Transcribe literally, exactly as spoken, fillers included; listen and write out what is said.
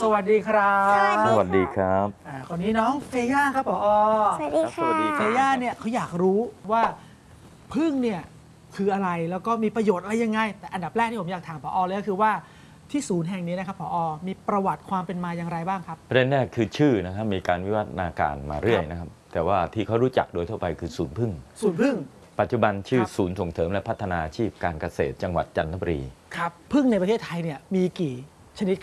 วัสดีครับสวัสดีครับอ่าคนนี้น้องเฟย่าครับผอสวัสดีค่ะเฟย่าเนี่ยเขาอยากรู้ว่าพึ่งเนี่ยคืออะไรแล้วก็มีประโยชน์อะไรยังไงแต่อันดับแรกที่ผมอยากถามผอเลยก็คือว่าที่ศูนย์แห่งนี้นะครับผอมีประวัติความเป็นมาอย่างไรบ้างครับประเด็นแรกคือชื่อนะครับมีการวิวัฒนาการมาเรื่อยครับนะครับแต่ว่าที่เขารู้จักโดยทั่วไปคือศูนย์พึ่งศูนย์พึ่งปัจจุบันชื่อครับศูนย์ส่งเสริมและพัฒนาอาชีพการเกษตรจังหวัดจันทบุรีครับพึ่งในประเทศไทยเนี่ยมีกี่ชนิด